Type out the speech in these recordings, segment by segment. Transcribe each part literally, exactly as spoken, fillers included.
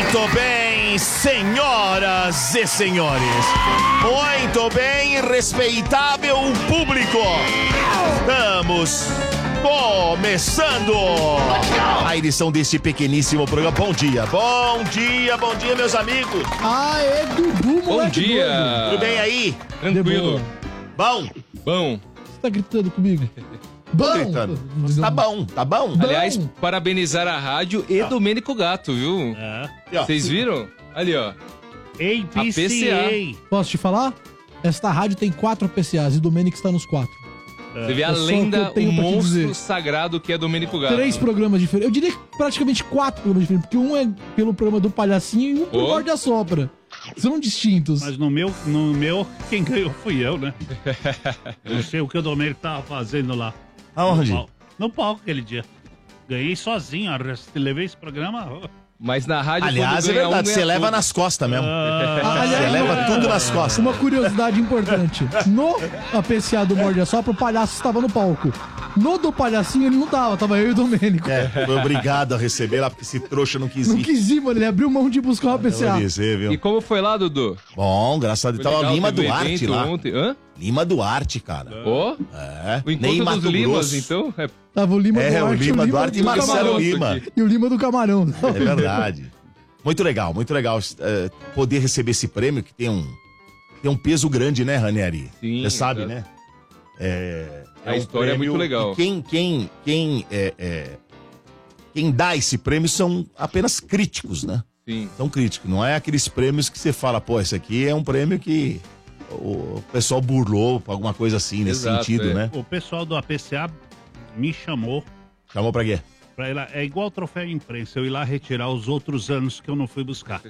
Muito bem, senhoras e senhores. Muito bem, respeitável público. Estamos começando a edição desse pequeníssimo programa. Bom dia, bom dia, bom dia, meus amigos. Aê, Dudu, Bom dia. doido. Tudo bem aí? Tranquilo. Bom? Bom. Você tá gritando comigo? Tô gritando. Tá bom, tá bom? Aliás, parabenizar a rádio e Domênico Gato, viu? É. Vocês viram? Ali, ó. A P C A. Posso te falar? Esta rádio tem quatro P C As e o Domênico está nos quatro. Você vê a É só o que lenda, eu tenho o pra te monstro dizer. sagrado que é Domênico Gato. Três programas diferentes. Eu diria que praticamente quatro programas diferentes, porque um é pelo programa do Palhacinho e um por Oh. Morde a Sopra. São distintos. Mas no meu, no meu, quem ganhou fui eu, né? Eu sei o que o Domênico tava fazendo lá. Aonde? No palco, no palco aquele dia. Ganhei sozinho, levei esse programa. Mas na rádio, Aliás, quando é ganha um, verdade, ganha você leva tudo. nas costas mesmo. Ah, Você aliás, leva uma- tudo nas costas. Uma curiosidade importante. No A P C A do Morde a Sopra, o palhaço estava no palco. No do Palhacinho, ele não tava. Tava eu e o Domênico. É, foi obrigado a receber lá, porque esse trouxa não quis Não ir. quis ir, mano. Ele abriu mão de buscar uma P C Eu A. vou dizer, viu? E como foi lá, Dudu? Bom, graças a Deus. Foi Tava legal, Lima teve um Duarte evento lá. ontem. Hã? Lima Duarte, cara. Ó, É. o Nem encontro Mato dos Limas, Grosso. então. É... Tava o Lima É, o Duarte, Lima Duarte e do Marcelo Camarão. Lima. E o Lima do Camarão. É verdade. Muito legal, muito legal é, poder receber esse prêmio que tem um, tem um peso grande, né, Ranieri? Sim, Você sabe, exato. né? É, A história é prêmio muito legal. que Quem, quem, quem, é, é, quem dá esse prêmio são apenas críticos, né? Sim. São críticos, não é aqueles prêmios que você fala, pô, esse aqui é um prêmio que o pessoal burlou, alguma coisa assim, nesse Exato, sentido, é. né? O pessoal do A P C A me chamou Chamou pra quê? pra ir lá. É igual troféu de imprensa, eu ir lá retirar os outros anos que eu não fui buscar.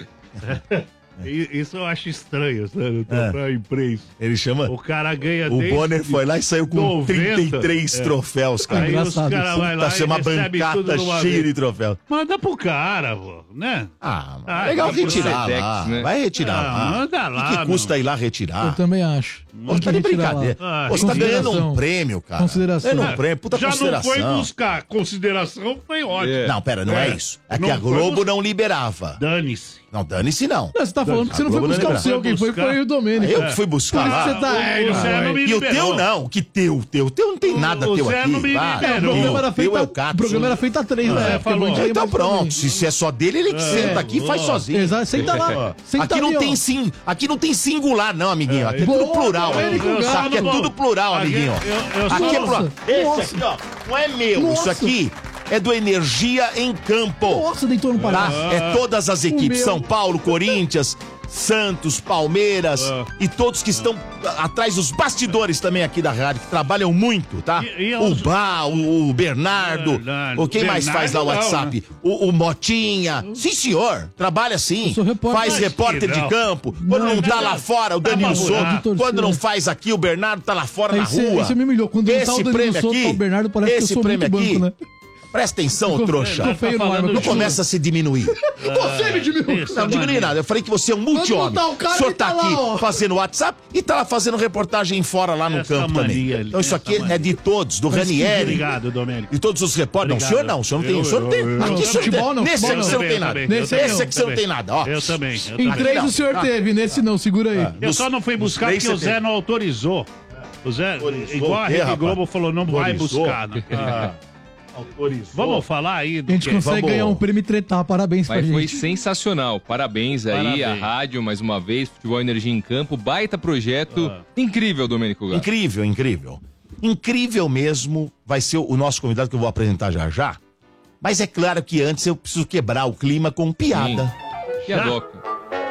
E- Isso eu acho estranho, sabe? O troféu de imprensa. Ele chama... O cara ganha O desde Bonner foi lá e saiu com noventa. trinta e três É. troféus, cara. Aí os Engraçado. caras vão lá Tá e chama recebe tudo bancada de uma cheia vez. de troféus. Manda pro cara, pô, né? Ah, mas Ah, legal vai pro retirar Sedex, lá. né? Vai retirar Ah, lá. manda O lá, que, que custa meu. ir lá Eu retirar? também acho. Pô, tá de Tem que retirar brincadeira. lá. Ah, Pô, você tá ganhando consideração. um prêmio, cara. Consideração. Ganhando um prêmio, puta Já não consideração. foi buscar. Consideração foi ótimo. É. Não, pera, não é, É. isso. É que Não a foi Globo buscar. não liberava. Dane-se. Não, dane-se não. Não, você tá falando que você não A foi Globo buscar não o seu. Quem foi buscar. foi o Domênico. Eu que fui buscar lá. Você tá- É, o Zé não me E o liberou. teu não, que teu, teu, teu não tem nada o teu Zé aqui. não me vá. liberou. O programa era O feito teu é a- o Cato. o programa era feito a três, né? É, Porque falou. não tinha Então mais pra pronto, mim. se, se é só dele, ele que senta aqui e faz ó. sozinho. Exato, senta lá. Senta Aqui não, ali, ó. tem sim, aqui não tem singular, não, amiguinho. Aqui é Boa, tudo plural. Domênico Aqui, Gato. aqui é tudo plural, Aqui, amiguinho. eu- eu Aqui sou- é plural. Nossa, Esse nossa. aqui, ó, não é meu. Nossa. Isso aqui é do Energia em Campo. Nossa, deitou no Tá? palhaço. É todas as equipes. meu. São Paulo, Corinthians, Santos, Palmeiras Ah. e todos que estão atrás dos bastidores também aqui da rádio, que trabalham muito, tá? E- e o os- Bá, o, o Bernardo, Bernardo. o quem mais Bernardo faz lá o não, WhatsApp? O, o Motinha. Sim, senhor. Trabalha sim. Eu sou repórter. Faz Acho repórter que de não. campo. Quando não, Não, tá não. lá fora, o Tá Danilo bom, Souto. tá. Quando não faz aqui, o Bernardo tá lá fora Aí na você- rua. aí você me humilhou. Quando não tá o Esse Danilo prêmio Souto, aqui, tá o Bernardo, parece que eu esse sou prêmio muito aqui, banco, né? presta atenção, ô trouxa. Tô feio no ar, mas Não continua. começa a se diminuir. Você me diminuiu. Isso. Não, diminui nada. Eu falei que você é um multi-homem. Quando não tá o cara, O senhor ele tá tá lá, aqui ó. fazendo WhatsApp e tá lá fazendo reportagem fora lá no Essa campo mania também. ali, Então isso essa aqui mania. é de todos, do Ranieri. Obrigado, Domênico. E todos os repórteres. Não, o senhor não, o senhor não tem. O senhor não tem. Eu- eu- Aqui o senhor futebol tem. não, Nesse futebol aqui você não Eu tem também, nada. eu também, Nesse eu Esse aqui você não também. tem nada, ó. Eu também. eu Em também. três não. o senhor Ah. teve, nesse não, segura aí. Eu só não fui buscar três porque o você Zé tem. não autorizou. O Zé, Autorizou igual a o quê, Rede rapaz? Globo falou, não vai Autorizou? buscar. né? Ah, autorizou. Vamos falar aí do A gente que? consegue Vamos- ganhar um prêmio e tretar. Parabéns pra Mas foi gente. sensacional. Parabéns aí à Parabéns. rádio, mais uma vez. Futebol Energia em Campo. Baita projeto. Ah. Incrível, Domênico Gato. Incrível, incrível. Incrível mesmo. Vai ser o nosso convidado que eu vou apresentar já já. Mas é claro que antes eu preciso quebrar o clima com piada. Que a doca.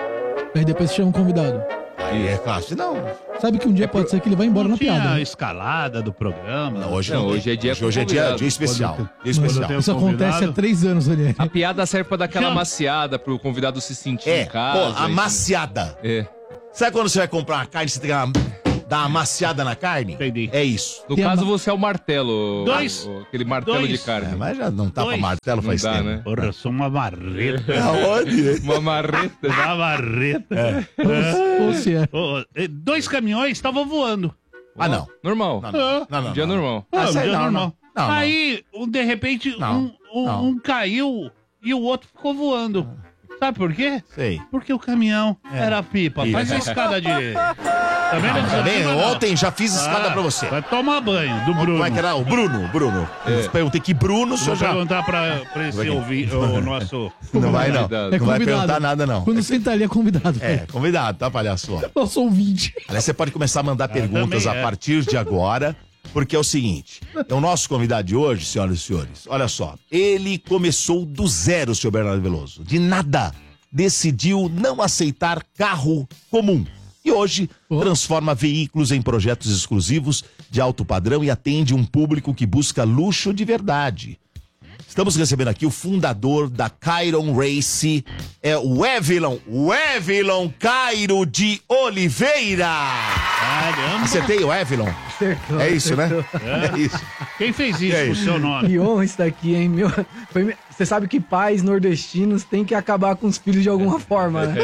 Aí depois chama um convidado. Aí é claro, senão. Sabe que um dia pode ser que ele vai embora Não na tinha piada. a né? escalada do programa. Não, hoje Não, não tem. hoje é dia hoje, hoje é dia, convidado. dia especial. Quando- Dia especial. tenho- Isso acontece convidado. há três anos, Daniel. A piada serve pra dar aquela Chama. maciada pro convidado se sentir É, em casa. pô, amaciada. É. Sabe quando você vai comprar uma carne, você tem que dar uma, dar uma amaciada na carne? Entendi. É isso. No Tem a caso, ma- você é o martelo. Dois. o- aquele martelo Dois. de carne. É, mas já não tá pra Dois. martelo faz Não dá, tempo. né? Porra, eu sou uma marreta. Aonde? Uma marreta. Uma marreta. Ou, ou se é. Ô, eh, dois caminhões estavam voando. Ah, não. Normal. Não, não, não, não, Dia não. normal. Ah, Ah, um sei, dia não, normal. não, não. Aí, um, de repente, Não, um, um- não. um caiu e o outro ficou voando. Sabe por quê? Sei. Porque o caminhão era pipa. Pipa. Faz a escada direita. Tá vendo? Não Tá precisa bem? de nada. Ontem já fiz escada Ah, pra você. Vai tomar banho, do Bruno. Como é que era? O Bruno, Bruno. Eu perguntei que Bruno, o senhor Vou já... perguntar pra, pra esse Vai. ouvir, o nosso... Não vai, não. Convidado. É Não vai convidado. perguntar nada, não. Quando senta ali é convidado. É, convidado, tá, palhaço? Nosso ouvinte. Aliás, você pode começar a mandar perguntas também a é. partir de agora, porque é o seguinte, é o nosso convidado de hoje, senhoras e senhores, olha só, ele começou do zero, senhor Bernardo Veloso, de nada, decidiu não aceitar carro comum. E hoje Oh. transforma veículos em projetos exclusivos de alto padrão e atende um público que busca luxo de verdade. Estamos recebendo aqui o fundador da Chiron Race, é o Evilon, o Evilon Cairo de Oliveira. Caramba. Acertei o Evilon? Acertou, É isso, né? acertou. É isso. Quem fez E isso aí? com o seu nome? Que honra isso daqui, hein? Meu, foi me- você sabe que pais nordestinos têm que acabar com os filhos de alguma forma, né?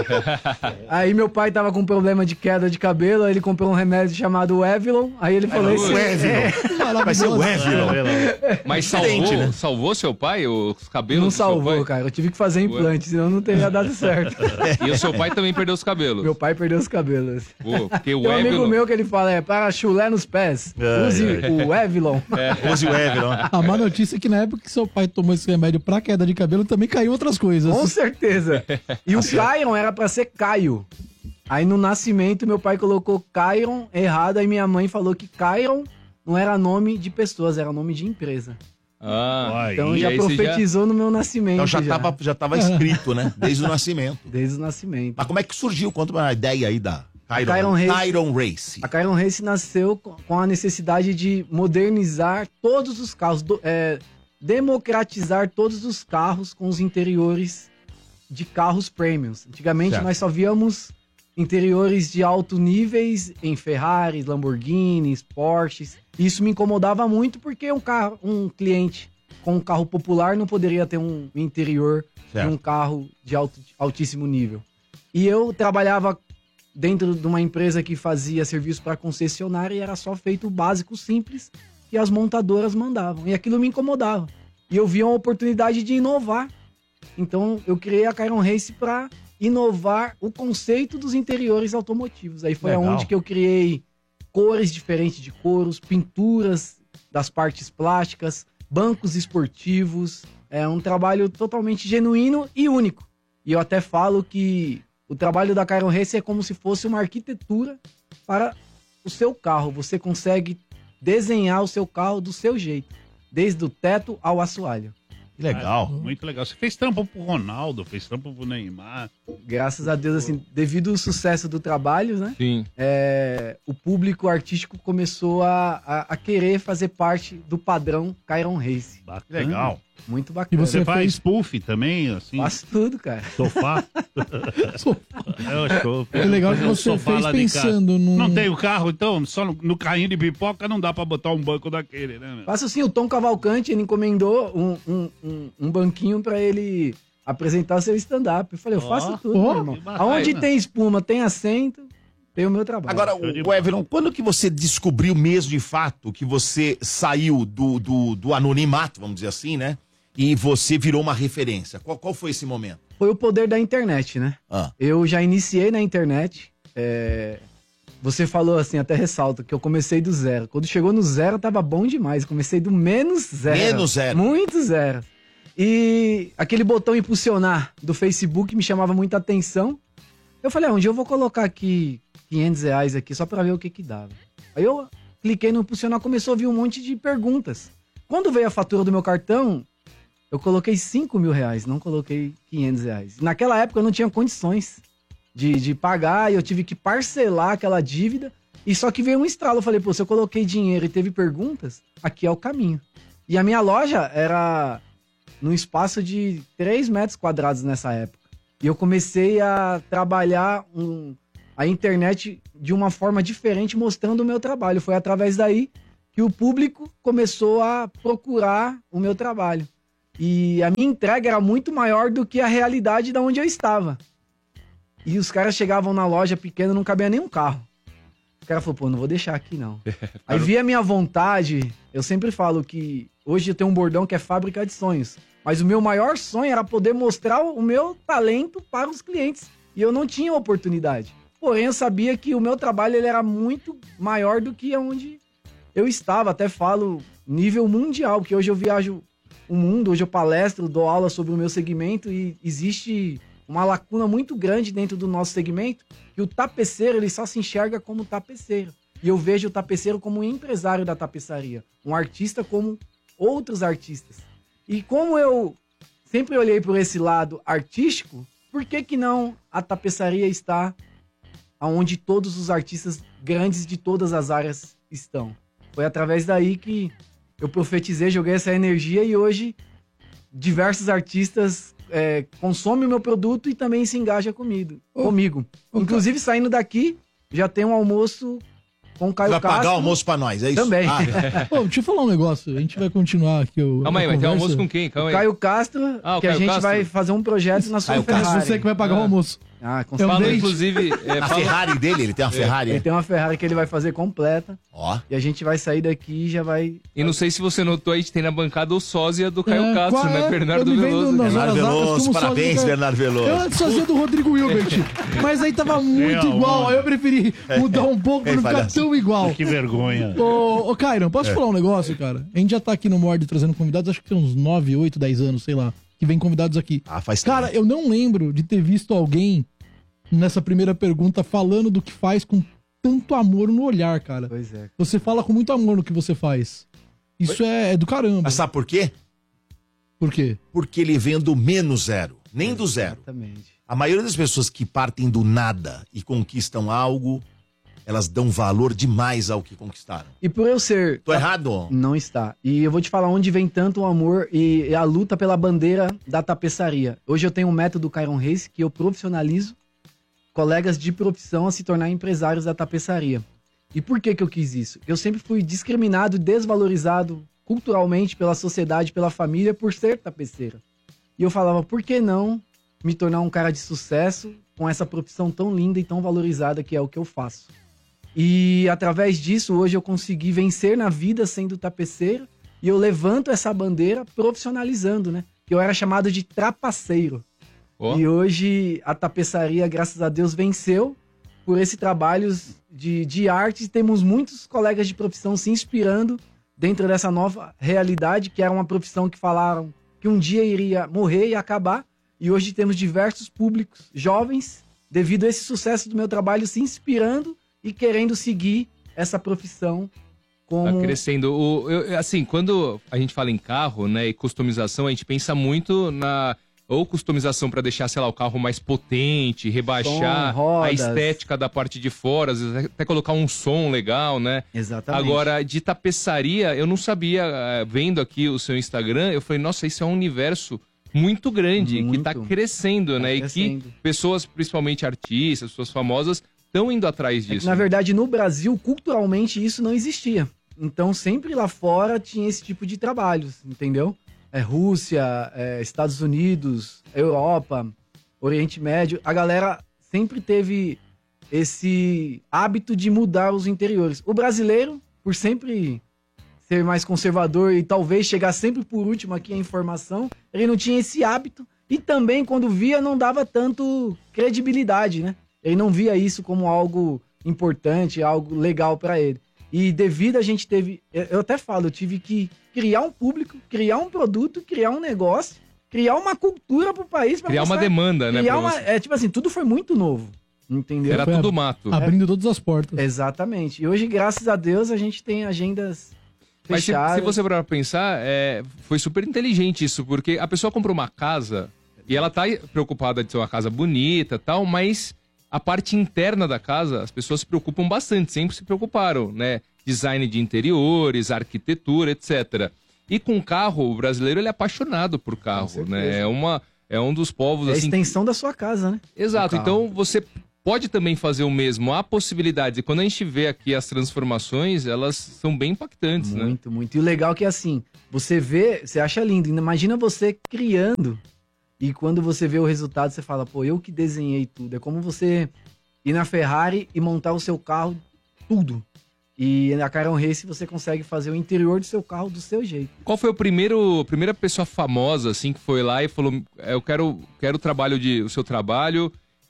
Aí meu pai tava com problema de queda de cabelo, aí ele comprou um remédio chamado Evilon, aí ele falou... O esse, Evilon. Vai ser o Evilon. Mas Diferente, salvou, né? salvou seu pai, os cabelos não do seu salvou, pai? cara. Eu tive que fazer implante, senão não teria dado certo. E o seu pai também perdeu os cabelos. Meu pai perdeu os cabelos. Pô, porque o Tem um amigo Evilon... meu que ele fala, é para chulé nos pés, Ai, use ai. o Evilon. Use o Evilon. A má notícia é que na época que seu pai tomou esse remédio pra queda de cabelo também caiu outras coisas. Com certeza. E o Chiron era pra ser Caio. Aí no nascimento meu pai colocou Chiron errado, aí minha mãe falou que Chiron não era nome de pessoas, era nome de empresa. Ah, Então e já aí você profetizou no meu nascimento. Então já tava, já tava escrito, né? Desde o nascimento. Desde o nascimento. Mas como é que surgiu? Conta uma ideia aí da Chiron, Chiron Race. Chiron Race. A Chiron Race nasceu co- com a necessidade de modernizar todos os carros, do- é, democratizar todos os carros com os interiores de carros premiums. Antigamente Certo. nós só víamos interiores de alto níveis em Ferraris, Lamborghinis, Porsches. Isso me incomodava muito porque um carro, um cliente com um carro popular não poderia ter um interior Certo. de um carro de alto, altíssimo nível. E eu trabalhava dentro de uma empresa que fazia serviço para concessionária e era só feito o básico simples que as montadoras mandavam. E aquilo me incomodava. E eu via uma oportunidade de inovar. Então eu criei a Chiron Race para inovar o conceito dos interiores automotivos. Aí foi Legal. onde que eu criei cores diferentes de couros, pinturas das partes plásticas, bancos esportivos. É um trabalho totalmente genuíno e único. E eu até falo que o trabalho da Chiron Race é como se fosse uma arquitetura para o seu carro. Você consegue desenhar o seu carro do seu jeito, desde o teto ao assoalho. Que legal. Muito legal. Você fez trampo pro Ronaldo, fez trampo pro Neymar. Graças a Deus, assim, devido ao sucesso do trabalho, né? sim. é, o público artístico começou a, a, a querer fazer parte do padrão Chiron Race. Bacana. Que legal. Muito E bacana. você Você faz fez- puff também, assim? Faço tudo, cara. Sofá? Eu acho É legal que fazer um você sofá fez lá de casa. pensando num... Não tem o carro, então? Só no, no carrinho de pipoca não dá pra botar um banco daquele, né? meu? Faço assim, o Tom Cavalcante, ele encomendou um, um, um, um banquinho pra ele apresentar seu stand-up. Eu falei, eu Ó, faço tudo, ó, meu irmão. que bacana. Aonde tem espuma, tem assento, tem o meu trabalho. Agora, Show de o bola. Evilon, quando que você descobriu mesmo de fato que você saiu do, do, do anonimato, vamos dizer assim, né? E você virou uma referência. Qual, qual foi esse momento? Foi o poder da internet, né? Ah, Eu já iniciei na internet. é, Você falou assim, até ressalto, que eu comecei do zero. Quando chegou no zero, tava bom demais. Comecei do menos zero. Menos zero. Muito zero. E aquele botão impulsionar do Facebook me chamava muita atenção. Eu falei, ah, um dia eu vou colocar aqui quinhentos reais aqui só pra ver o que que dava. Aí eu cliquei no impulsionar, começou a vir um monte de perguntas. Quando veio a fatura do meu cartão, eu coloquei cinco mil reais, não coloquei quinhentos reais. Naquela época eu não tinha condições de, de pagar e eu tive que parcelar aquela dívida. E só que veio um estralo. Eu falei, pô, se eu coloquei dinheiro e teve perguntas, aqui é o caminho. E a minha loja era num espaço de três metros quadrados nessa época. E eu comecei a trabalhar um, a internet de uma forma diferente, mostrando o meu trabalho. Foi através daí que o público começou a procurar o meu trabalho. E a minha entrega era muito maior do que a realidade de onde eu estava. E os caras chegavam na loja pequena, não cabia nem um carro. O cara falou, pô, não vou deixar aqui não. Aí via a minha vontade, eu sempre falo que hoje eu tenho um bordão que é fábrica de sonhos. Mas o meu maior sonho era poder mostrar o meu talento para os clientes. E eu não tinha oportunidade. Porém, eu sabia que o meu trabalho ele era muito maior do que onde eu estava. Até falo nível mundial, porque hoje eu viajo o mundo, hoje eu palestro, dou aula sobre o meu segmento e existe uma lacuna muito grande dentro do nosso segmento, que o tapeceiro ele só se enxerga como tapeceiro. E eu vejo o tapeceiro como um empresário da tapeçaria, um artista como outros artistas. E como eu sempre olhei por esse lado artístico, por que que não a tapeçaria está onde todos os artistas grandes de todas as áreas estão? Foi através daí que eu profetizei, joguei essa energia e hoje diversos artistas é, consomem o meu produto e também se engajam comigo. Ô, comigo. ô, Inclusive, saindo daqui, já tem um almoço com o Caio Vai Castro. pagar o almoço pra nós, é isso? Também. Ah, Ô, deixa eu falar um negócio. A gente vai continuar aqui o. Calma aí, a vai ter conversa. almoço com quem? Calma O aí. Caio Castro, Ah, o que a Caio gente Castro? vai fazer um projeto na sua Caio Ferrari. Castro. Você que vai pagar Ah. o almoço. Ah, com É um Fala, date. inclusive, é, a fala- Ferrari dele, ele tem uma Ferrari. Ele tem uma Ferrari que ele vai fazer completa. Ó. E a gente vai sair daqui e já vai... e não sei se você notou, a gente tem na bancada o sósia do Caio É, Castro, qual né? é? Bernardo Eu me vendo Veloso. nas cara. Bernardo horas vagas Veloso, como parabéns, sósia do- Bernardo Veloso. Eu antes fazia do Rodrigo Hilbert, mas aí tava muito É, igual. ó. Aí eu preferi mudar um pouco pra É, não ficar palhaço. tão igual. Que vergonha. Ô, ô Cairon, posso falar um negócio, cara? A gente já tá aqui no Mord trazendo convidados, acho que tem uns nove, oito, dez anos, sei lá, que vem convidados aqui. Ah, faz Cara, tempo. eu não lembro de ter visto alguém nessa primeira pergunta falando do que faz com tanto amor no olhar, cara. Pois é. Você fala com muito amor no que você faz. Isso é, é do caramba. Mas sabe por quê? Por quê? Porque ele vem do menos zero, nem do zero. Exatamente. A maioria das pessoas que partem do nada e conquistam algo, elas dão valor demais ao que conquistaram. E por eu ser... Tô errado? Não está. E eu vou te falar onde vem tanto o amor e a luta pela bandeira da tapeçaria. Hoje eu tenho um método Cairon Race que eu profissionalizo colegas de profissão a se tornar empresários da tapeçaria. E por que que eu quis isso? Eu sempre fui discriminado e desvalorizado culturalmente pela sociedade, pela família, por ser tapeceira. E eu falava, por que não me tornar um cara de sucesso com essa profissão tão linda e tão valorizada que é o que eu faço? E através disso, hoje eu consegui vencer na vida sendo tapeceiro e eu levanto essa bandeira profissionalizando, né? Eu era chamado de trapaceiro. Ó. E hoje a tapeçaria, graças a Deus, venceu por esse trabalho de, de arte. Temos muitos colegas de profissão se inspirando dentro dessa nova realidade, que era uma profissão que falaram que um dia iria morrer e acabar. E hoje temos diversos públicos jovens, devido a esse sucesso do meu trabalho, se inspirando e querendo seguir essa profissão como... Tá crescendo. O, eu- assim, quando a gente fala em carro, né, e customização, a gente pensa muito na ou customização para deixar, sei lá, o carro mais potente, rebaixar Som, rodas. a estética da parte de fora, às vezes até colocar um som legal, né? Exatamente. Agora, de tapeçaria, eu não sabia, eh, vendo aqui o seu Instagram, eu falei, nossa, isso é um universo muito grande, Muito. que tá crescendo, Tá né? crescendo. E que pessoas, principalmente artistas, pessoas famosas, estão indo atrás É que, disso. na verdade, no Brasil, culturalmente, isso não existia. Então, sempre lá fora tinha esse tipo de trabalhos, entendeu? É Rússia, é Estados Unidos, Europa, Oriente Médio. A galera sempre teve esse hábito de mudar os interiores. O brasileiro, por sempre ser mais conservador e talvez chegar sempre por último aqui a informação, ele não tinha esse hábito. E também, quando via, não dava tanto credibilidade, né? Ele não via isso como algo importante, algo legal pra ele. E devido a gente teve... Eu até falo, eu tive que criar um público, criar um produto, criar um negócio, criar uma cultura pro país. Pra Criar uma mostrar- demanda, né? Criar pra uma, você. é tipo assim, tudo foi muito novo, entendeu? Era Foi tudo a- mato. Abrindo todas as portas. Exatamente. E hoje, graças a Deus, a gente tem agendas Mas se, fechadas. se você parar pra pensar, é, foi super inteligente isso, porque a pessoa comprou uma casa e ela tá preocupada de ser uma casa bonita e tal, mas a parte interna da casa, as pessoas se preocupam bastante, sempre se preocuparam, né? Design de interiores, arquitetura, etcétera. E com carro, o brasileiro ele é apaixonado por carro, certeza. né? É, uma, é um dos povos É a assim. extensão da sua casa, né? Exato, do carro. então você pode também fazer o mesmo. Há possibilidades. E quando a gente vê aqui as transformações, elas são bem impactantes, né? Muito, muito. E o legal é que assim, você vê, você acha lindo. Imagina você criando e quando você vê o resultado, você fala, pô, eu que desenhei tudo. É como você ir na Ferrari e montar o seu carro, tudo. E na Chiron Race você consegue fazer o interior do seu carro do seu jeito. Qual foi o primeiro, a primeira pessoa famosa, assim, que foi lá e falou, eu quero, quero o trabalho de, o seu trabalho,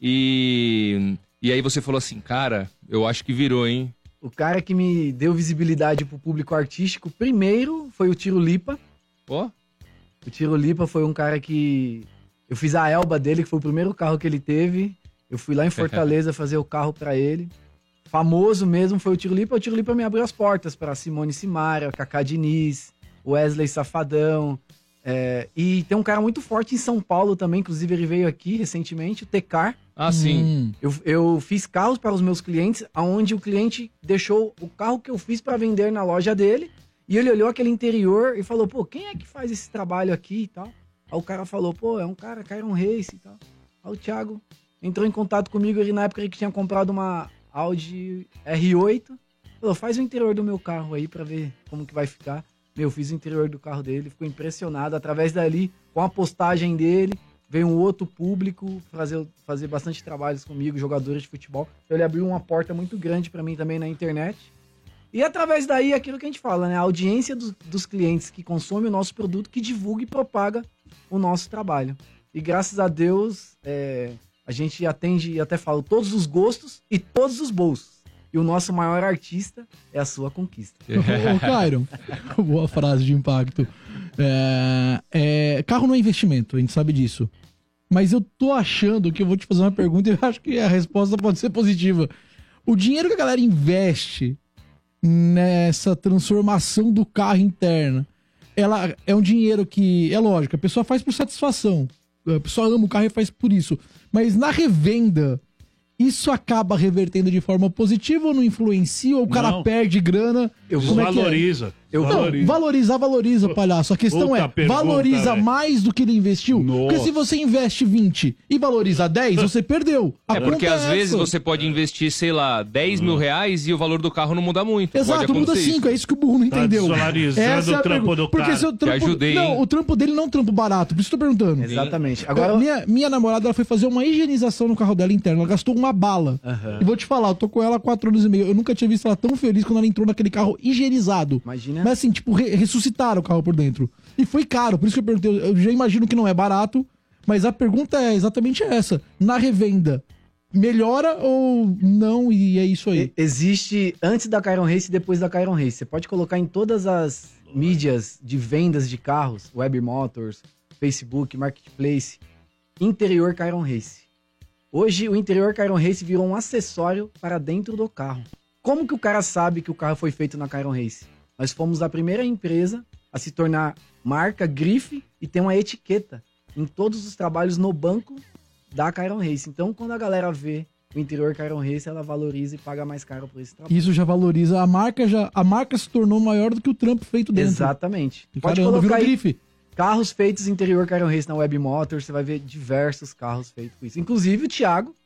e, e aí você falou assim, cara, eu acho que virou, hein? O cara que me deu visibilidade pro público artístico, primeiro foi o Tiro Lipa. Ó, O Tiro Lipa foi um cara que... Eu fiz a Elba dele, que foi o primeiro carro que ele teve. Eu fui lá em Fortaleza fazer o carro pra ele. Famoso mesmo foi o Tiro Lipa. O Tiro Lipa me abriu as portas pra Simone Simaria, Cacá Diniz, Wesley Safadão. É, e tem um cara muito forte em São Paulo também, inclusive ele veio aqui recentemente, o Tecar. ah, sim. Hum. Eu, eu fiz carros para os meus clientes, onde o cliente deixou o carro que eu fiz para vender na loja dele, e ele olhou aquele interior e falou, pô, quem é que faz esse trabalho aqui e tal? Aí o cara falou, pô, é um cara, Chiron Race e tal. Aí o Thiago entrou em contato comigo, ele na época ele tinha comprado uma Audi R oito, falou, faz o interior do meu carro aí para ver como que vai ficar. Meu, fiz o interior do carro dele, ficou impressionado. Através dali, com a postagem dele, veio um outro público fazer, fazer bastante trabalhos comigo, jogadores de futebol. Então ele abriu uma porta muito grande para mim também na internet. E através daí, aquilo que a gente fala, né? A audiência dos, dos clientes que consomem o nosso produto, que divulga e propaga o nosso trabalho. E graças a Deus, é, a gente atende, e até falo, todos os gostos e todos os bolsos. E o nosso maior artista é a sua conquista. Ô, Cairo, boa frase de impacto. É, é, carro não é investimento, a gente sabe disso. Mas eu tô achando que eu vou te fazer uma pergunta e eu acho que a resposta pode ser positiva. O dinheiro que a galera investe nessa transformação do carro interna, ela é um dinheiro que, é lógico, a pessoa faz por satisfação. A pessoa ama o carro e faz por isso. Mas na revenda, isso acaba revertendo de forma positiva ou não influencia? Ou o cara Não. perde grana? Eu Como é que é? Valoriza. Eu Não, valoriza. valorizar, valoriza, palhaço. A questão Puta é, pergunta, valoriza velho. mais do que ele investiu? Nossa. Porque se você investe vinte e valoriza dez, você perdeu. A É porque conta às é vezes essa. você pode investir, sei lá, dez mil reais e o valor do carro não muda muito. Exato, pode muda acontecer cinco, é isso que o burro não Tá entendeu. desvalorizando Essa é a o trampo pergunta. do Porque cara. seu trampo, Te ajudei, não, hein? o trampo dele não é um trampo barato, por isso que eu tô perguntando. Exatamente. Agora, Agora, minha, minha namorada ela foi fazer uma higienização no carro dela interno. Ela gastou uma bala. Aham. E vou te falar, eu tô com ela há quatro anos e meio. Eu nunca tinha visto ela tão feliz quando ela entrou naquele carro higienizado. imagina... Mas assim, tipo, re- ressuscitaram o carro por dentro. E foi caro, por isso que eu perguntei. Eu já imagino que não é barato, mas a pergunta é exatamente essa. Na revenda, melhora ou não? E é isso aí. E- Existe antes da Chiron Race e depois da Chiron Race. Você pode colocar em todas as mídias de vendas de carros, Web Motors, Facebook, Marketplace, interior Chiron Race. Hoje o interior Chiron Race virou um acessório para dentro do carro. Como que o cara sabe que o carro foi feito na Chiron Race? Nós fomos a primeira empresa a se tornar marca, grife e ter uma etiqueta em todos os trabalhos no banco da Chiron Race. Então, quando a galera vê o interior Chiron Race, ela valoriza e paga mais caro por esse trabalho. Isso já valoriza. A marca já, a marca se tornou maior do que o trampo feito dentro. Exatamente. E Pode caramba, virou colocar aí grife. carros feitos interior Chiron Race na Web Motors, você vai ver diversos carros feitos com isso. Inclusive o Thiago,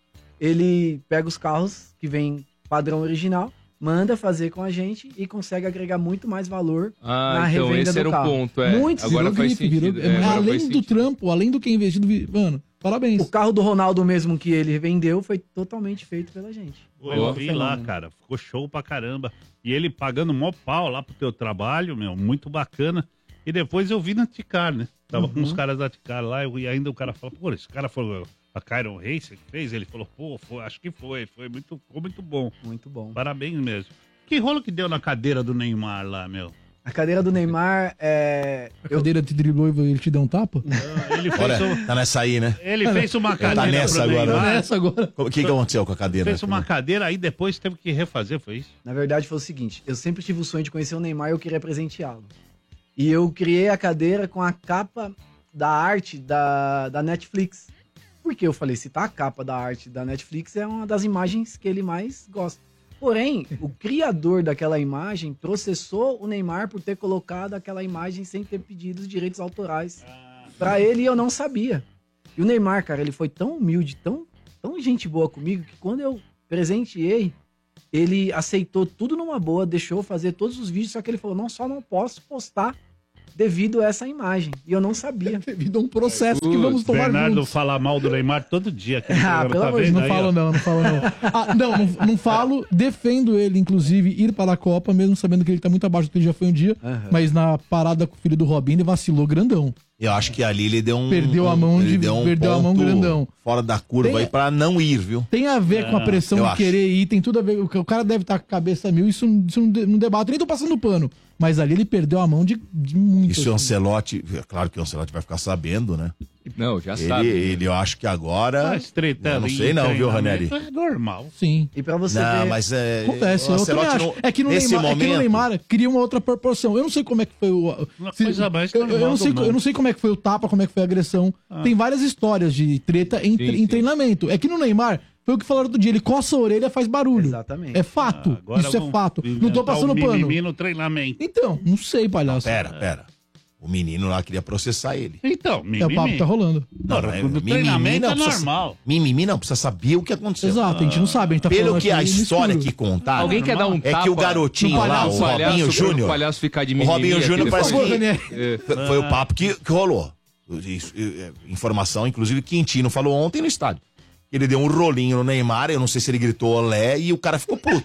ele pega os carros que vem padrão original, manda fazer com a gente e consegue agregar muito mais valor Ah, na então revenda esse do era carro. o ponto, é. Muitos Agora Virou faz grife, sentido. virou- é, agora além faz do sentido. trampo, além do que é investido, vi- mano, parabéns. O carro do Ronaldo mesmo que ele vendeu foi totalmente feito pela gente. Pô, eu Ó. vi lá, cara. Ficou show pra caramba. E ele pagando mó pau lá pro teu trabalho, meu, muito bacana. E depois eu vi na Ticar, né? Tava com os caras da Ticar lá e ainda o cara falou, pô, esse cara falou, a Chiron Race que fez? Ele falou, pô, foi, acho que foi, foi muito, ficou muito bom. Muito bom. Parabéns mesmo. Que rolo que deu na cadeira do Neymar lá, meu? A cadeira do Neymar é... A cadeira te driblou e ele te deu um tapa? Ah, Ele Olha, fez, um- tá nessa aí, né? ele fez uma cadeira Tá nessa pro agora, Neymar. Essa agora. O que, que aconteceu com a cadeira? Fez uma cadeira, aí depois teve que refazer, foi isso? Na verdade, foi o seguinte: eu sempre tive o sonho de conhecer o Neymar e eu queria presenteá-lo. E eu criei a cadeira com a capa da arte da, da Netflix. Porque eu falei, se tá a capa da arte da Netflix, é uma das imagens que ele mais gosta. Porém, o criador daquela imagem processou o Neymar por ter colocado aquela imagem sem ter pedido os direitos autorais pra ele e eu não sabia. E o Neymar, cara, ele foi tão humilde, tão, tão gente boa comigo, que quando eu presenteei, ele aceitou tudo numa boa, deixou fazer todos os vídeos, só que ele falou, não, só não posso postar devido a essa imagem. E eu não sabia. Devido a um processo que Putz, vamos tomar Bernardo juntos. fala mal do Neymar todo dia. Aqui no Ah, programa, pelo tá amor de vendo Não aí, falo ó? não, não falo não. Ah, não, não, não falo, defendo ele, inclusive, ir para a Copa, mesmo sabendo que ele tá muito abaixo do que ele já foi um dia, Aham. mas na parada com o filho do Robinho, ele vacilou grandão. Eu acho que ali ele deu um. Perdeu a um- mão ele de- deu um perdeu a mão ponto grandão. Fora da curva Tem- aí pra não ir, viu? Tem a ver com a pressão eu de acho. querer ir, tem tudo a ver. O cara deve estar com a cabeça mil, isso, isso não, de- não debate, nem tô passando pano. Mas ali ele perdeu a mão de, de muito. E se o assim. Ancelotti. É claro que o Ancelotti vai ficar sabendo, né? Não, já Ele, sabe. ele eu acho que agora. Mas tretando Eu não em sei não, viu, treinamento Ranieri? É normal. Sim. E pra você Não, ver... mas é. Acontece, o eu também Ancelotti acho. não- É que no nesse Neymar, é que no momento- Neymar cria uma outra proporção. Eu não sei como é que foi o. Uma se- coisa mais eu, eu normal não sei, do mundo. eu não sei como é que foi o tapa, como é que foi a agressão. Tem várias histórias de treta em, Sim, em sim. treinamento. É que no Neymar, foi o que falaram outro dia, ele coça a orelha, faz barulho. Exatamente. É fato. Ah, agora Isso é vão fato. Não tô inventar passando o pano. mimimi no treinamento. Então, não sei, palhaço. Pera, pera. O menino lá queria processar ele. Então, É mimimi. o papo que tá rolando. Não, Não, é- no mimimi treinamento não é precisa- normal. Mimimi não, precisa saber o que aconteceu. Exato, a gente não sabe, a gente tá Pelo falando que a aqui no história escuro. que contaram. Alguém quer dar um É tapa que o garotinho no lá, palhaço, o no palhaço, Robinho pro Júnior. palhaço ficar de O mimimi. Robinho Júnior aquele- parece Por favor, que- Ranieri. É. Foi, foi o papo que, que rolou. Isso, é, informação, inclusive, Quintino falou ontem no estádio. Ele deu um rolinho no Neymar, eu não sei se ele gritou olé, e o cara ficou puto.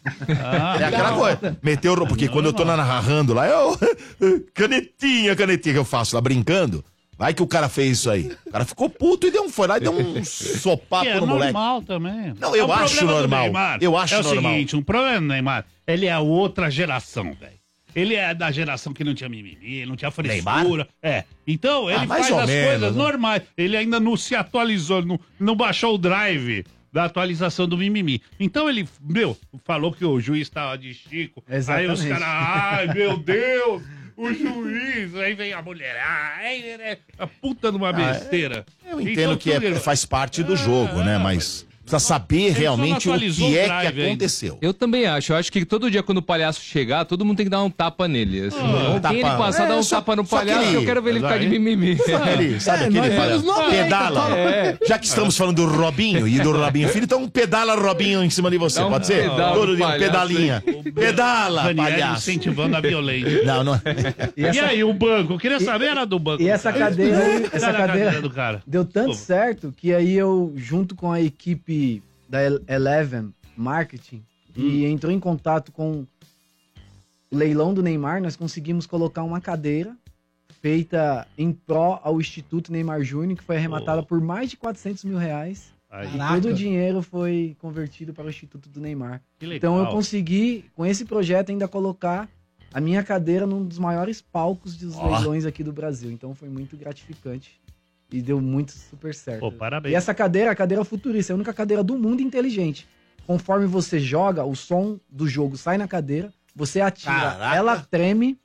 Ah, É aquela coisa. Meteu o ro- porque quando eu tô na- narrando lá, eu. Canetinha, canetinha que eu faço lá brincando. Vai que o cara fez isso aí. O cara ficou puto e deu um, foi lá e deu um sopapo que é no moleque. normal também. Não, eu O acho problema do normal. Neymar Eu acho é o normal. seguinte, o problema do Neymar, ele é a outra geração, velho. Ele é da geração que não tinha mimimi, não tinha frescura. Neymar? É. Então, ele Ah, mais faz ou as menos, coisas né? normais. Ele ainda não se atualizou, não, não baixou o drive da atualização do mimimi. Então ele, meu, falou que o juiz tava de Chico. Exatamente. Aí os caras, ai, meu Deus, o juiz. Aí vem a mulher, ai, é a puta numa besteira. Eu entendo Então, que é- tudo ele- faz parte do É, jogo, né? é, Mas precisa saber só realmente não o atualizou que o é drive que ainda. aconteceu. Eu também acho. Eu acho que todo dia quando o palhaço chegar, todo mundo tem que dar um tapa nele. Assim. Alguém tapa- ele passar, É, dá um só- tapa no só palhaço, aquele- eu quero ver ele ficar de mimimi. Aquele, sabe É, aquele nós palhaço? temos noventa, Pedala. fala. É. Já que estamos falando do Robinho e do Robinho Filho, então pedala Robinho em cima de você, Dá um pode ser? pedal Todo no dia, um palhaço, pedalinha. Pedala, Daniel palhaço. incentivando a violência. Não, não é. E E, essa, aí, o banco? Eu queria saber, era do banco. e essa cadeira, aí, essa Era a cadeira do cara. deu tanto Pô. certo que aí eu, junto com a equipe da El- Eleven Marketing, e entrou em contato com o leilão do Neymar, nós conseguimos colocar uma cadeira feita em pró ao Instituto Neymar Júnior, que foi arrematada Oh. por mais de quatrocentos mil reais. Aí, E Caraca. todo o dinheiro foi convertido para o Instituto do Neymar. que legal. Então eu consegui, com esse projeto, ainda colocar a minha cadeira num dos maiores palcos dos Ó. leilões aqui do Brasil. Então foi muito gratificante e deu muito super certo. Pô, parabéns. E essa cadeira, a cadeira futurista, é a única cadeira do mundo inteligente. Conforme você joga, o som do jogo sai na cadeira, você atira, Caraca. ela treme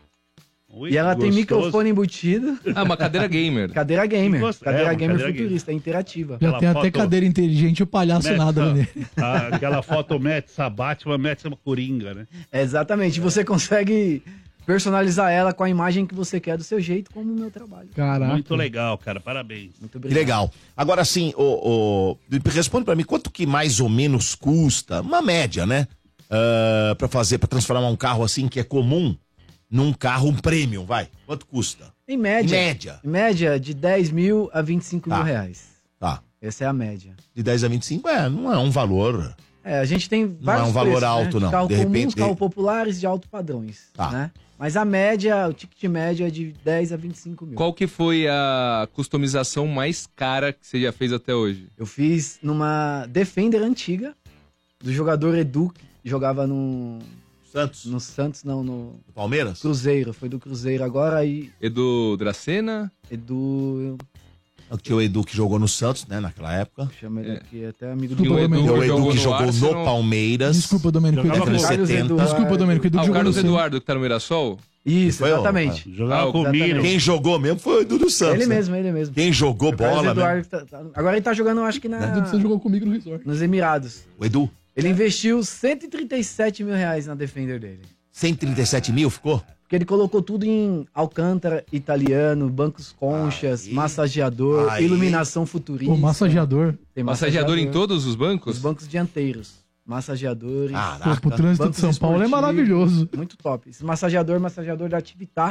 Ui, e ela tem gostoso. microfone embutido. Ah, uma cadeira gamer. Cadeira gamer. Gosto- é, Cadeira uma gamer cadeira futurista, é interativa. Já Aquela tem até foto- cadeira inteligente e o palhaço Mete nada, essa- né? Ah, aquela foto mete essa Batman, mete essa Coringa, né? É, exatamente. Você consegue personalizar ela com a imagem que você quer do seu jeito, como o meu trabalho. Caraca. Muito legal, cara. Parabéns. Muito Que obrigado. legal. Agora sim, o, o- responde pra mim, quanto que mais ou menos custa, uma média, né? Ah, pra fazer, pra transformar um carro assim que é comum num carro um premium, vai. Quanto custa? Em média, Em média. em média, de dez mil a vinte e cinco Tá. mil reais. Tá. Essa é a média. De dez a vinte e cinco é, não é um valor. É, a gente tem vários é um valor preços, alto, né? não. Carro De comuns, repente- carro populares de alto padrões, Tá. né? Mas a média, o ticket médio é de dez a vinte e cinco mil. Qual que foi a customização mais cara que você já fez até hoje? Eu fiz numa Defender antiga, do jogador Edu, que jogava no, Santos, no Santos, não, no Palmeiras? Cruzeiro. Foi do Cruzeiro agora, aí Edu Dracena? Edu, Tinha o Edu que jogou no Santos, né, naquela época. eu chamo ele É. aqui, até amigo E do o Edu, Tem o Edu jogou que no jogou no Arsenal. Palmeiras. Desculpa, Domênico. Jogava Década de com Carlos setenta. Eduardo. Desculpa, Domênico. Edu Ah, que o jogou no Carlos Santos. Eduardo que tá no Mirassol? Isso, Foi, ó, exatamente. Jogava Ah, com o Miro. exatamente. Quem jogou mesmo foi o Edu do Santos. Ele né? mesmo, ele mesmo. Quem jogou O Carlos bola, né? Eduardo tá- tá- agora ele tá jogando, acho que na, Edu que você jogou comigo no resort. nos Emirados. O Edu. Ele investiu cento e trinta e sete mil reais na Defender dele. cento e trinta e sete mil ficou? Porque ele colocou tudo em alcântara italiano, bancos conchas, Aí. massageador, Aí. iluminação futurista. Pô, massageador. Tem Massageador em todos os bancos? Os bancos dianteiros. Massageadores. Pô, Caraca. pro trânsito de bancos São Paulo é esportivos. maravilhoso. Muito top. Esse massageador, massageador da Ativitar.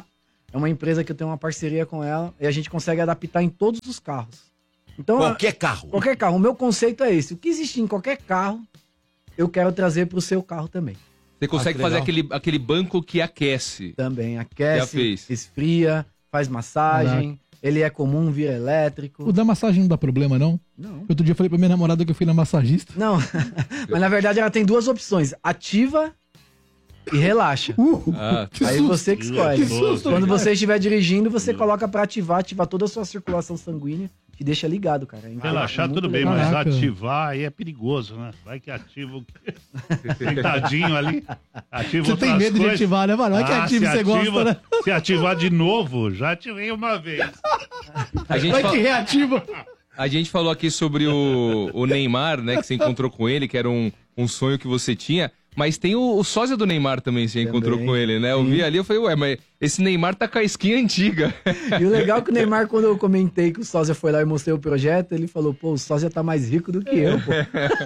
É uma empresa que eu tenho uma parceria com ela e a gente consegue adaptar em todos os carros. Então, Qualquer carro. Qualquer carro. O meu conceito é esse. O que existe em qualquer carro, eu quero trazer pro seu carro também. Você consegue Ah, que fazer legal. aquele, aquele banco que aquece. Também Já aquece, fez. esfria, faz massagem. Ele é comum, vira elétrico. O da massagem não dá problema, não? Não. Outro dia eu falei pra minha namorada que eu fui na massagista. Não, mas na verdade ela tem duas opções: ativa e relaxa. Uh, Ah, que Aí susto. você que escolhe. Que susto, Quando cara. você estiver dirigindo, você coloca pra ativar, ativar toda a sua circulação sanguínea, que deixa ligado, cara. É Relaxar muito tudo bem, legal. mas Caraca. ativar aí é perigoso, né? Vai que ativa o sentadinho ali. Ativa Você tem outras medo de coisas. ativar, né, mano? Vai que Ah, ativa se você gosta, ativa- né? Se ativar de novo, já ativei uma vez. a, gente Vai fa- que reativa. a gente falou aqui sobre o, o Neymar, né? Que você encontrou com ele, que era um, um sonho que você tinha. Mas tem o, o sósia do Neymar também, você Também, encontrou com ele, né? Eu sim. vi ali, eu falei, ué, mas esse Neymar tá com a skin antiga. E o legal é que o Neymar, quando eu comentei que o sósia foi lá e mostrei o projeto, ele falou, pô, o sósia tá mais rico do que eu, pô.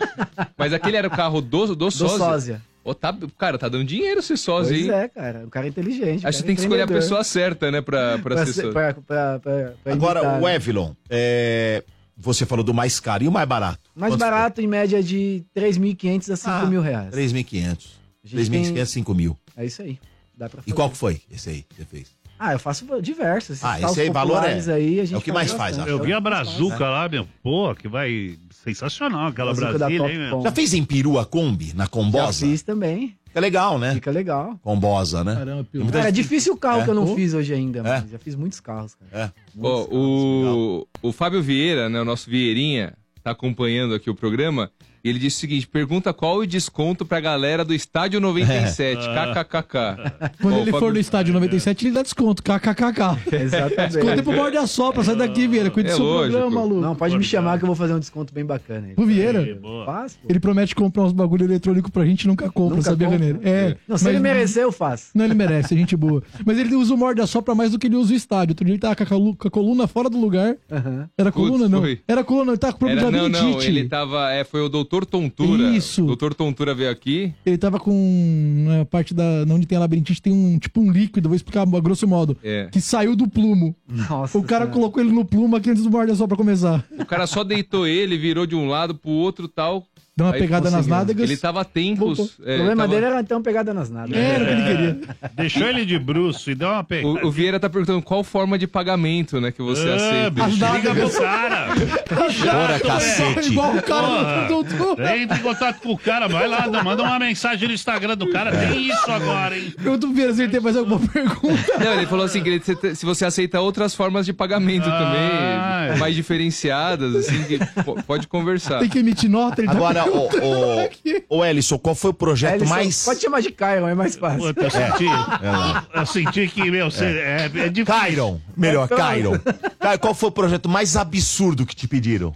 Mas aquele era o carro do, do Do sósia. sósia. Ô, tá, cara, tá dando dinheiro esse sósia, Pois hein? é, cara. O cara é inteligente. Acho que o você tem que cara é escolher a empreendedor. pessoa certa, né, pra, pra, Pra ser ser- sócio. pra- pra- pra- pra Agora, imitar, o né? Evilon, é, você falou do mais caro e o mais barato? Mais Quanto barato, em média, de três mil e quinhentos a cinco Ah, mil foi? reais. três mil e quinhentos. A gente três mil e tem- quinhentos, cinco mil. É isso aí. Dá pra E fazer. qual que foi esse aí que você fez? Ah, eu faço diversos. Esses Ah, esse carros aí, valor populares é- aí, a gente é o que mais faz, bastante. acho. Eu vi a Brazuca lá, meu. Pô, que vai. Sensacional aquela Brazuca da Brasília, Top hein, meu? Com. Já fez em perua Kombi, na Já Combosa? fiz também. É legal, né? Fica legal. Combosa, né? Caramba, Pio. Muita Cara, é gente- difícil o carro É. que eu não Pô. fiz hoje ainda, É. mas já fiz muitos carros, cara. É. Ó, Muitos carros. o, o Fábio Vieira, né, o nosso Vieirinha, tá acompanhando aqui o programa. E ele disse o seguinte: pergunta qual o desconto pra galera do Estádio noventa e sete, kkkk. Quando Ó, o ele for Fábio- no estádio noventa e sete, ele dá desconto. KKKK. Exatamente. Desconto pro Morde a Sopra, sai daqui, Vieira. Cuide É do seu lógico. programa, maluco. Não, pode me chamar que eu vou fazer um desconto bem bacana aí. O Vieira, Aí, boa. Faz, pô. ele promete comprar uns bagulho eletrônico pra gente e nunca compra, Nunca sabia, compra? Ganeiro? É. Não, se mas- ele merecer, eu faço. Não, ele merece, é gente boa. Mas ele usa o Morde a Sopra mais do que ele usa o estádio. Outro dia ele tava com a, colu- com a coluna fora do lugar. Aham. Era Putz, coluna, não. foi. Era coluna, ele tava com problema Era, de não, não, labirintite. ele tava. É, foi o doutor Tontura. Isso. O doutor Tontura veio aqui. Ele tava com na parte da onde tem a labirintite, tem um tipo um líquido, vou explicar a grosso modo, É. que saiu do plumo. Nossa. O cara Senhora. colocou ele no plumo aqui antes do Morde a Sopra começar. O cara só deitou ele, virou de um lado pro outro tal. Deu uma Aí pegada nas conseguiu. nádegas. Ele tava a tempos. Voltou. é, O problema tava- dele era então pegada nas nada. É, era o que ele queria. Deixou ele de bruxo e deu uma pegada. O, o Vieira tá perguntando qual forma de pagamento, né, que você Ah, aceita. bicho, As liga nádegas. pro cara. Ora, cacete. Igual o cara Porra. do doutor. Entra em contato com o cara, vai lá, manda uma mensagem no Instagram do cara. Tem isso agora, hein? Pergunta pro Vieira se ele tem mais alguma pergunta. Não, ele falou assim, que ele- se- se você aceita outras formas de pagamento Ah, também, é. mais diferenciadas, assim, que po- pode conversar. Tem que emitir nota, ele tá Agora, perguntando o, aqui. o, o Ellison, qual foi o projeto Ellison, mais... Pode chamar de Caio, é mais fácil. Puta, eu senti. Eu senti que, meu, você, é, é difícil. Cairon, melhor, Então- Cairon. Caio, qual foi o projeto mais absurdo que te pediram?